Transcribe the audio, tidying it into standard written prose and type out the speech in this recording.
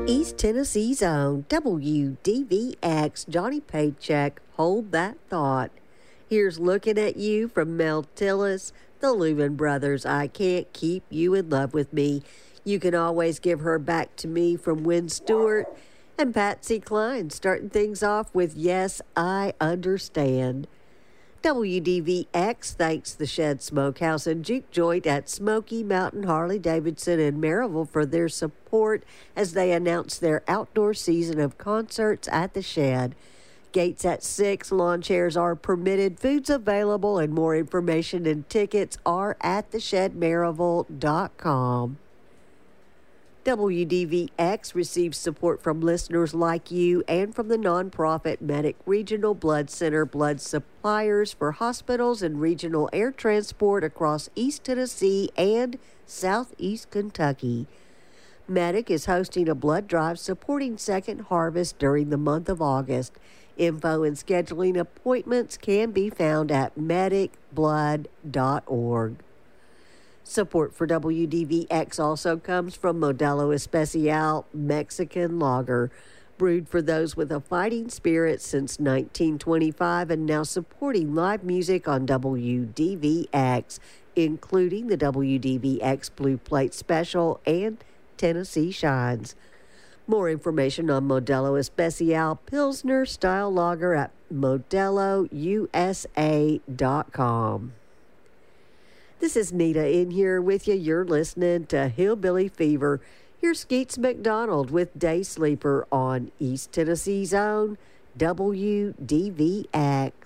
East Tennessee's own WDVX Johnny Paycheck, hold that thought. Here's looking at you from Mel Tillis, the Louvin Brothers, I Can't Keep You in Love with Me. You Can Always Give Her Back to Me from Wynn Stewart, and Patsy Cline starting things off with Yes, I Understand. WDVX thanks the Shed Smokehouse and Juke Joint at Smoky Mountain Harley Davidson in Maryville for their support as they announce their outdoor season of concerts at the Shed. Gates at 6, lawn chairs are permitted, food's available, and more information and tickets are at theshedmaryville.com. WDVX receives support from listeners like you and from the nonprofit Medic Regional Blood Center, blood suppliers for hospitals and regional air transport across East Tennessee and Southeast Kentucky. Medic is hosting a blood drive supporting Second Harvest during the month of August. Info and scheduling appointments can be found at medicblood.org. Support for WDVX also comes from Modelo Especial Mexican Lager, brewed for those with a fighting spirit since 1925 and now supporting live music on WDVX, including the WDVX Blue Plate Special and Tennessee Shines. More information on Modelo Especial Pilsner Style Lager at modelousa.com. This is Nita in here with you. You're listening to Hillbilly Fever. Here's Skeets McDonald with Day Sleeper on East Tennessee's own WDVX.